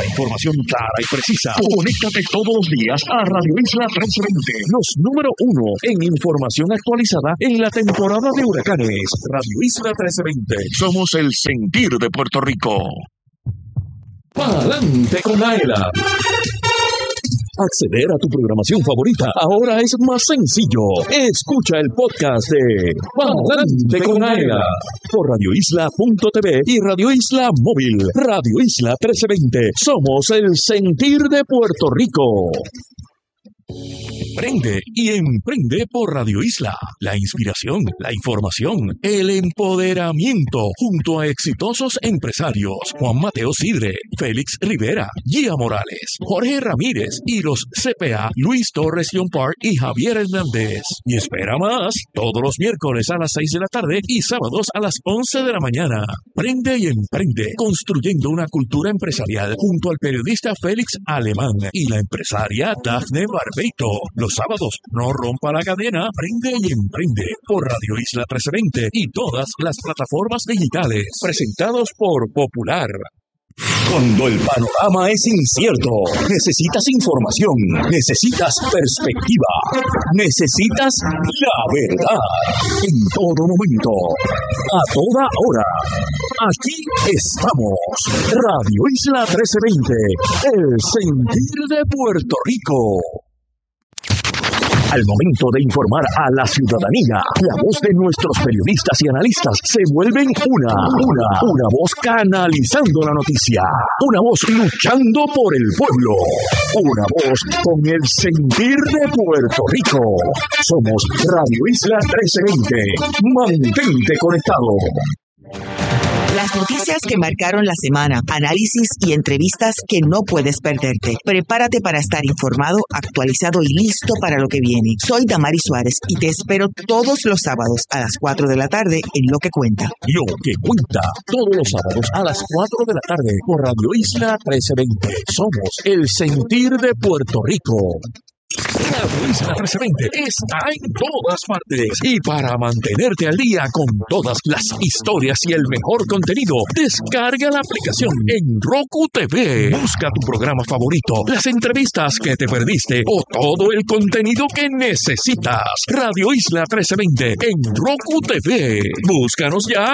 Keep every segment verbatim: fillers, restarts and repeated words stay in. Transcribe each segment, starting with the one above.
Información clara y precisa. Conéctate todos los días a Radio Isla trescientos veinte, los número uno en información actualizada en la temporada de huracanes. Radio Isla trescientos veinte. Somos el sentir de Puerto Rico. Pa'lante con Aela. Acceder a tu programación favorita ahora es más sencillo. Escucha el podcast de Pa'lante con Aela por radio isla punto t v y Radio Isla Móvil. Radio Isla trece veinte. Somos el sentir de Puerto Rico. Prende y emprende por Radio Isla. La inspiración, la información, el empoderamiento junto a exitosos empresarios Juan Mateo Sidre, Félix Rivera, Gia Morales, Jorge Ramírez y los C P A Luis Torres John Park y Javier Hernández. Y espera más, todos los miércoles a las seis de la tarde y sábados a las once de la mañana. Prende y emprende, construyendo una cultura empresarial junto al periodista Félix Alemán y la empresaria Dafne Barbeito. Los sábados, no rompa la cadena, prende y emprende por Radio Isla trece veinte y todas las plataformas digitales, presentados por Popular. Cuando el panorama es incierto, necesitas información, necesitas perspectiva, necesitas la verdad. En todo momento, a toda hora. Aquí estamos. Radio Isla trece veinte, el sentir de Puerto Rico. Al momento de informar a la ciudadanía, la voz de nuestros periodistas y analistas se vuelven una, una, una voz canalizando la noticia, una voz luchando por el pueblo, una voz con el sentir de Puerto Rico. Somos Radio Isla trece veinte. Mantente conectado. Las noticias que marcaron la semana, análisis y entrevistas que no puedes perderte. Prepárate para estar informado, actualizado y listo para lo que viene. Soy Damari Suárez y te espero todos los sábados a las cuatro de la tarde en Lo que Cuenta. Lo que Cuenta, todos los sábados a las cuatro de la tarde por Radio Isla trece veinte. Somos el sentir de Puerto Rico. Radio Isla trece veinte está en todas partes y para mantenerte al día con todas las historias y el mejor contenido, descarga la aplicación en Roku T V. Busca tu programa favorito, las entrevistas que te perdiste o todo el contenido que necesitas. Radio Isla trece veinte en Roku T V. Búscanos ya.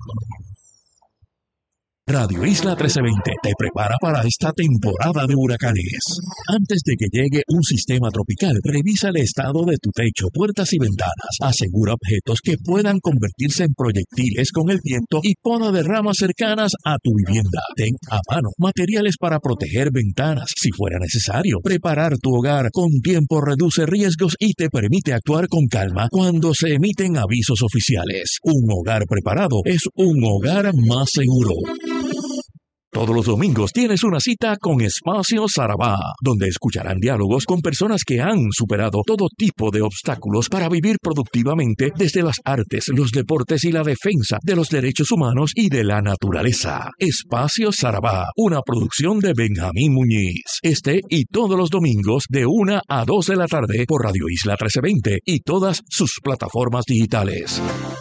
Radio Isla trece veinte te prepara para esta temporada de huracanes. Antes de que llegue un sistema tropical, revisa el estado de tu techo, puertas y ventanas. Asegura objetos que puedan convertirse en proyectiles con el viento y poda de ramas cercanas a tu vivienda. Ten a mano materiales para proteger ventanas. Si fuera necesario, preparar tu hogar con tiempo reduce riesgos y te permite actuar con calma cuando se emiten avisos oficiales. Un hogar preparado es un hogar más seguro. Todos los domingos tienes una cita con Espacio Sarabá, donde escucharán diálogos con personas que han superado todo tipo de obstáculos para vivir productivamente desde las artes, los deportes y la defensa de los derechos humanos y de la naturaleza. Espacio Sarabá, una producción de Benjamín Muñiz. Este y todos los domingos de una a dos de la tarde por Radio Isla trece veinte y todas sus plataformas digitales.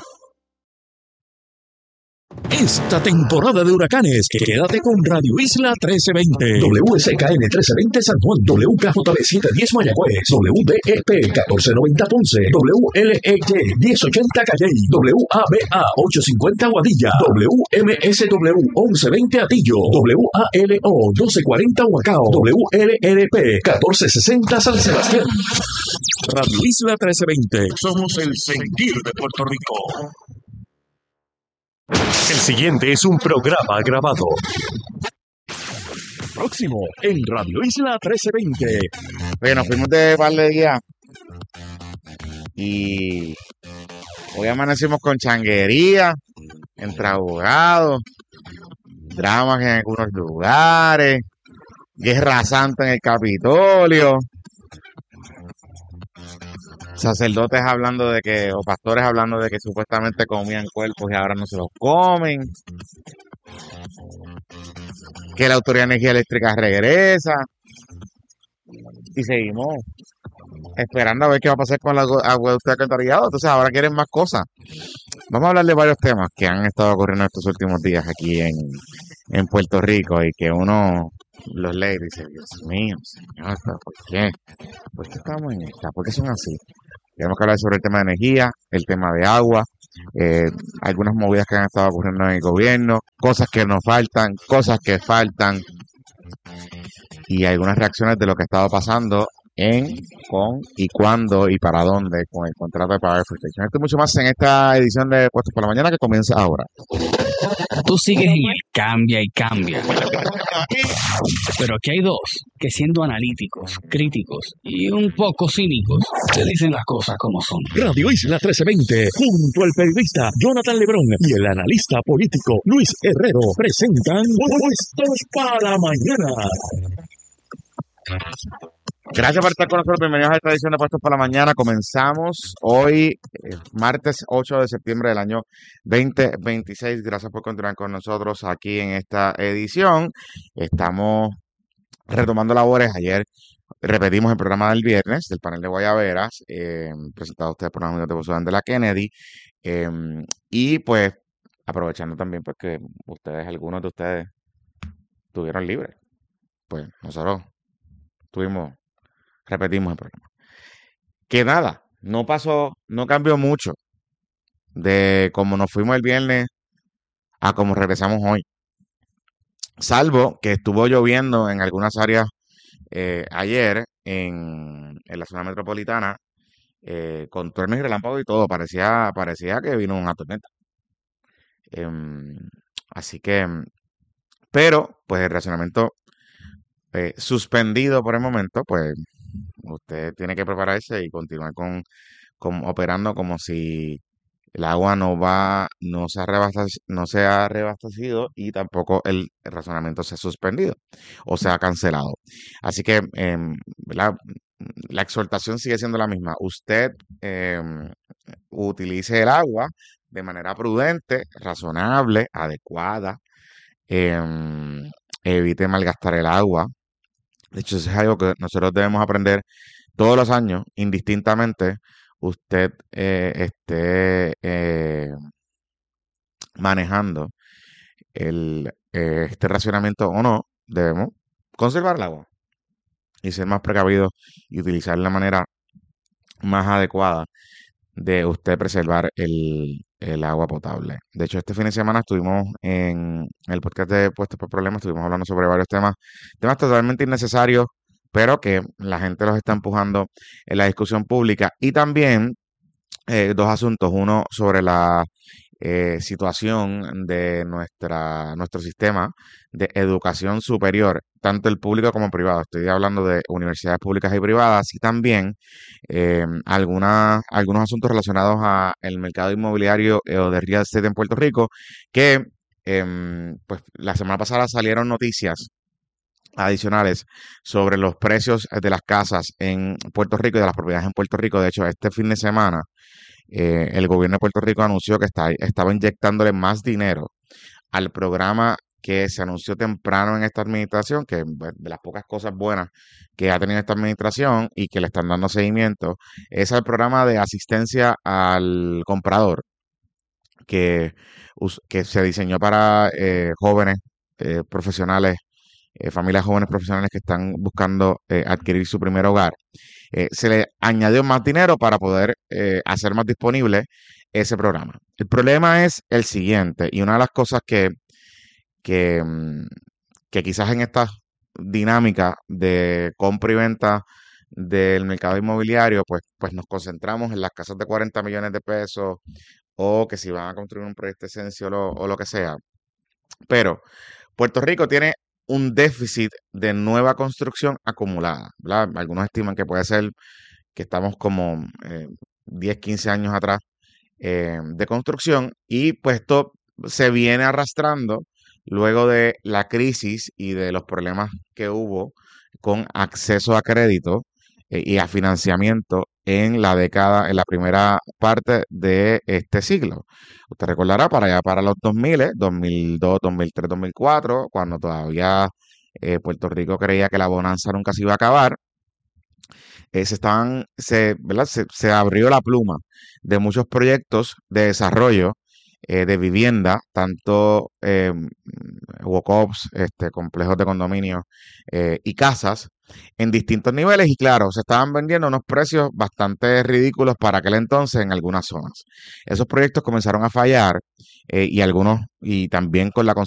Esta temporada de huracanes, quédate con Radio Isla trece veinte. W S K N trece veinte San Juan, W K J B setecientos diez Mayagüez, W D E P catorce noventa Ponce, W L E Y diez ochenta Calley, W A B A ochocientos cincuenta Guadilla, W M S W once veinte Atillo, W A L O doce cuarenta Humacao, W L R P catorce sesenta San Sebastián. Radio Isla trece veinte. Somos el sentir de Puerto Rico. El siguiente es un programa grabado. Próximo en Radio Isla trece veinte. Oye, nos fuimos de par de días y hoy amanecimos con changuería, entre abogados, dramas en algunos lugares, guerra santa en el Capitolio, sacerdotes hablando de que, o pastores hablando de que supuestamente comían cuerpos y ahora no se los comen, que la Autoridad de Energía Eléctrica regresa, y seguimos esperando a ver qué va a pasar con la acueducto de alcantarillado. Entonces ahora quieren más cosas. Vamos a hablar de varios temas que han estado ocurriendo estos últimos días aquí en, en Puerto Rico y que uno los lee y dice, Dios mío, señor, ¿pero por qué? ¿Por qué estamos en esta? ¿Por qué son así? Tenemos que hablar sobre el tema de energía, el tema de agua, eh, algunas movidas que han estado ocurriendo en el gobierno, cosas que nos faltan, cosas que faltan y algunas reacciones de lo que ha estado pasando en, con y cuándo y para dónde con el contrato de Power Protection. Esto y mucho más en esta edición de Puestos por la Mañana que comienza ahora. Tú sigues en el cambia y cambia. Pero aquí hay dos que, siendo analíticos, críticos y un poco cínicos, te dicen las cosas como son. Radio Isla trece veinte, junto al periodista Jonathan Lebrón y el analista político Luis Herrero, presentan Puestos para Mañana. Gracias por estar con nosotros. Bienvenidos a esta edición de Puestos para la Mañana. Comenzamos hoy, eh, martes ocho de septiembre del año veinte veintiséis. Gracias por continuar con nosotros aquí en esta edición. Estamos retomando labores. Ayer repetimos el programa del viernes del panel de Guayaberas, eh, presentado a ustedes por los amigos de Bosudán de la Kennedy. Eh, y pues, aprovechando también porque ustedes, algunos de ustedes, estuvieron libres. Pues nosotros tuvimos... Repetimos el programa. Que nada, no pasó, no cambió mucho de cómo nos fuimos el viernes a cómo regresamos hoy. Salvo que estuvo lloviendo en algunas áreas eh, ayer en, en la zona metropolitana, eh, con truenos y relámpagos y todo. Parecía, parecía que vino una tormenta. Em, así que, pero, pues el racionamiento eh, suspendido por el momento, pues usted tiene que prepararse y continuar con, con operando como si el agua no va, no se ha rebastecido, no se ha reabastecido y tampoco el, el razonamiento se ha suspendido o se ha cancelado. Así que em, ¿verdad? La exhortación sigue siendo la misma. Usted em, utilice el agua de manera prudente, razonable, adecuada. em, evite malgastar el agua. De hecho, eso es algo que nosotros debemos aprender todos los años, indistintamente usted eh, esté eh, manejando el, eh, este racionamiento o no. Debemos conservar el agua y ser más precavidos y utilizar la manera más adecuada de usted preservar el, el agua potable. De hecho, este fin de semana estuvimos en el podcast de Puestos por Problemas, estuvimos hablando sobre varios temas, temas totalmente innecesarios, pero que la gente los está empujando en la discusión pública. Y también eh, dos asuntos, uno sobre la eh, situación de nuestra, nuestro sistema de educación superior, tanto el público como el privado. Estoy hablando de universidades públicas y privadas y también eh, algunas, algunos asuntos relacionados al mercado inmobiliario eh, o de real estate en Puerto Rico, que em, pues la semana pasada salieron noticias adicionales sobre los precios de las casas en Puerto Rico y de las propiedades en Puerto Rico. De hecho, este fin de semana eh, el gobierno de Puerto Rico anunció que está, estaba inyectándole más dinero al programa que se anunció temprano en esta administración, que pues, de las pocas cosas buenas que ha tenido esta administración y que le están dando seguimiento, es el programa de asistencia al comprador que, que se diseñó para eh, jóvenes eh, profesionales, eh, familias jóvenes profesionales que están buscando eh, adquirir su primer hogar. Eh, se le añadió más dinero para poder eh, hacer más disponible ese programa. El problema es el siguiente, y una de las cosas que, que, mm, que quizás en esta dinámica de compra y venta del mercado inmobiliario, pues, pues nos concentramos en las casas de cuarenta millones de pesos o que si van a construir un proyecto esencial o, lo, o lo que sea. Pero Puerto Rico tiene un déficit de nueva construcción acumulada, ¿verdad? Algunos estiman que puede ser que estamos como eh, diez, quince años atrás eh, de construcción y pues esto se viene arrastrando luego de la crisis y de los problemas que hubo con acceso a crédito eh, y a financiamiento en la década, en la primera parte de este siglo. Usted recordará para allá, para los dos mil, dos mil dos, dos mil tres, dos mil cuatro, cuando todavía eh, Puerto Rico creía que la bonanza nunca se iba a acabar, eh, se estaban, se, ¿verdad? Se, se abrió la pluma de muchos proyectos de desarrollo eh, de vivienda, tanto eh, walk-ups, este, complejos de condominio eh, y casas en distintos niveles y claro, se estaban vendiendo unos precios bastante ridículos para aquel entonces en algunas zonas. Esos proyectos comenzaron a fallar eh, y algunos, y también con la